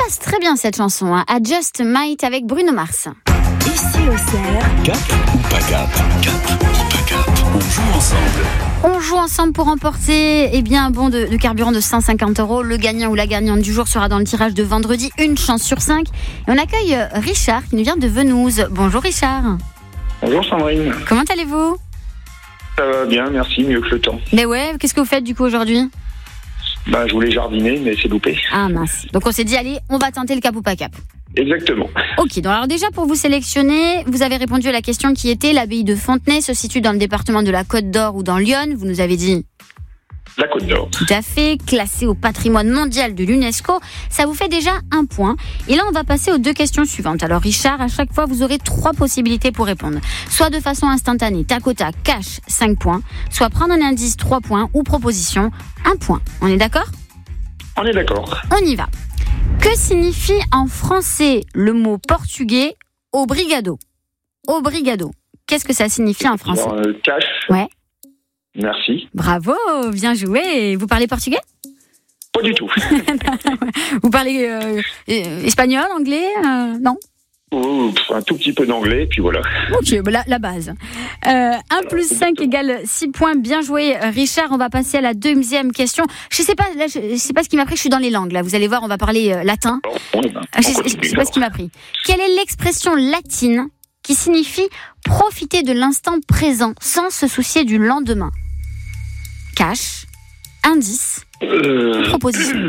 passe très bien cette chanson, hein. I Just Might avec Bruno Mars. Ici Auxerre. Cap ou pas cap? Cap ou pas cap? On joue ensemble. On joue ensemble pour remporter un bon de carburant de 150 €. Le gagnant ou la gagnante du jour sera dans le tirage de vendredi, une chance sur 5. Et on accueille Richard qui nous vient de Venooz. Bonjour Richard. Bonjour Sandrine. Comment allez-vous? Ça va bien, merci, mieux que le temps. Mais ouais, qu'est-ce que vous faites du coup aujourd'hui? Je voulais jardiner, mais c'est loupé. Ah mince. Donc on s'est dit, allez, on va tenter le cap ou pas cap. Exactement. Ok, donc alors déjà pour vous sélectionner, vous avez répondu à la question qui était l'abbaye de Fontenay se situe dans le département de la Côte d'Or ou dans l'Yonne. Vous nous avez dit La Côte d'Or. tout à fait, classé au patrimoine mondial de l'UNESCO. Ça vous fait déjà un point. Et là, on va passer aux deux questions suivantes. Alors Richard, à chaque fois, vous aurez 3 possibilités pour répondre. Soit de façon instantanée, tac au tac, cash, 5 points. Soit prendre un indice, 3 points. Ou proposition, 1 point. On est d'accord ? On est d'accord. On y va. Que signifie en français le mot portugais obrigado? Obrigado. Qu'est-ce que ça signifie en français? Alors, cash. Ouais. Merci. Bravo, bien joué. Vous parlez portugais? Pas du tout. Vous parlez espagnol, anglais? Non? Un tout petit peu d'anglais, puis voilà. Ok, la base. 1 plus 5 égale 6 points. Bien joué, Richard. On va passer à la deuxième question. Je sais pas ce qui m'a pris. Je suis dans les langues, là. Vous allez voir, on va parler latin. Je sais pas ce qui m'a pris. Quelle est l'expression latine qui signifie profiter de l'instant présent sans se soucier du lendemain? Cash, indice, proposition.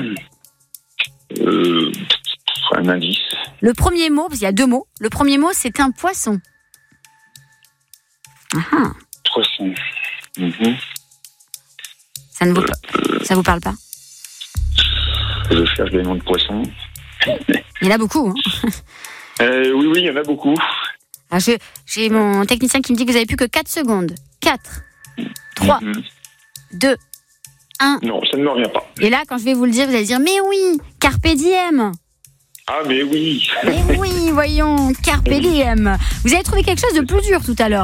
Un indice. Le premier mot, parce qu'il y a 2 mots. Le premier mot, c'est un poisson. Ah. Poisson. Ça vous parle pas? Je cherche des noms de poissons. Il y en a beaucoup. Hein. Oui, il y en a beaucoup. Alors j'ai mon technicien qui me dit que vous avez plus que 4 secondes. 4, 3, 2, 1. Non, ça ne me revient pas. Et là, quand je vais vous le dire, vous allez dire, mais oui, carpe diem. Ah, mais oui. Mais oui, voyons, carpe diem. Vous avez trouvé quelque chose de plus dur tout à l'heure.